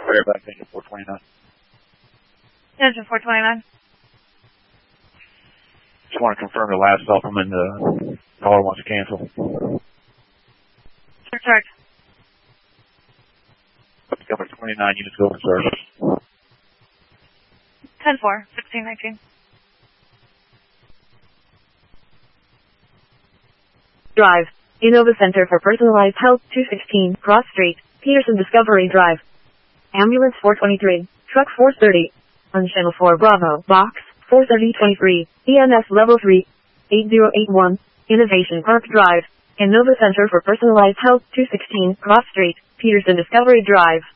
Back engine 429. Engine 429. Just want to confirm the last supplement the caller wants to cancel. Surcharge. Cover 29 units over service. 10-4, 1619. Drive. Innova Center for Personalized Health, 216, Cross Street, Peterson Discovery Drive. Ambulance 423, Truck 430. On Channel 4 Bravo, Box 43023, EMS Level 3, 8081, Innovation Park Drive. Innova Center for Personalized Health, 216, Cross Street, Peterson Discovery Drive.